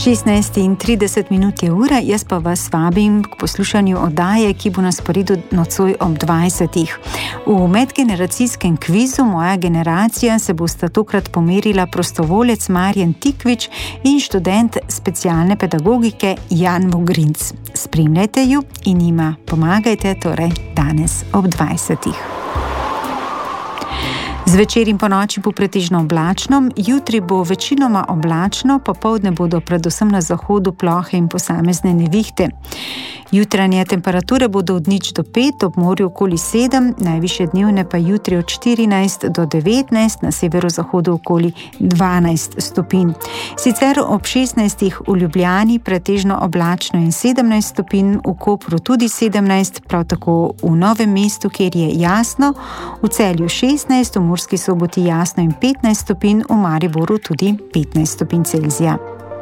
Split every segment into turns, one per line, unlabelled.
16:30 je ura, jaz pa vas vabim k poslušanju oddaje, ki bo na sporedu nocoj ob 20. V medgeneracijskem kvizu Moja generacija se bosta tokrat pomerila prostovoljec Marjan Tikvič in študent specialne pedagogike Jan Vogrinc. Spremljajte ju in jima pomagajte torej danes ob 20. Zvečer in ponoči bo pretežno oblačno, jutri bo večinoma oblačno, popoldne bodo predvsem na zahodu plohe in posamezne nevihte. Jutranje temperature bodo od 0 do 5, ob morju okoli 7, najvišje dnevne pa jutri od 14 do 19, na severozahodu okoli 12 stopinj. Sicer ob 16 v Ljubljani pretežno oblačno in 17 stopinj, v Kopru tudi 17, prav tako v Novem mestu, kjer je jasno, v Celju 16, v Murski Soboti jasno in 15 stopinj, v Mariboru tudi 15 stopinj Celzija.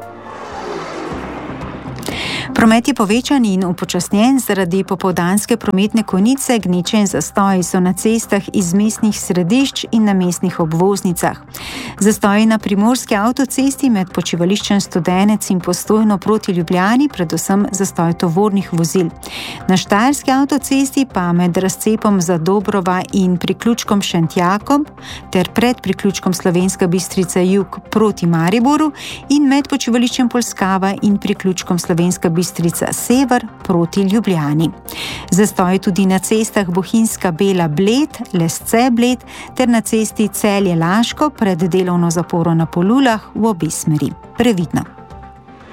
Promet je povečan in upočasnjen zaradi popoldanske prometne konice, gneče in zastoji so na cestah iz mestnih središč in na mestnih obvoznicah. Zastoji na primorski avtocesti med počivališčem Studenec in Postojno proti Ljubljani, predvsem zastoj tovornih vozil. Na štajerski avtocesti pa med razcepom Zadobrova in priključkom Šentjakob ter pred priključkom Slovenska Bistrica jug proti Mariboru in med počivališčem Polskava in priključkom Slovenska Bistrica sever proti Ljubljani. Zastoj tudi na cestah Bohinjska Bela Bled, Lesce Bled ter na cesti Celje Laško pred delovno zaporo na Polulah v obe smeri. Previdno.